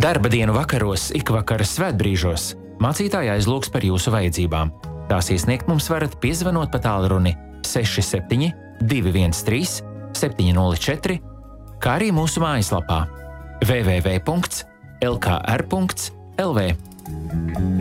Darba dienu vakaros, ikvakara svētbrīžos mācītāji aizlūgs par jūsu vajadzībām. Tās iesniegt mums varat piezvanot pa tālruni 67 213 704, kā arī mūsu mājaslapā www.lkr.lv.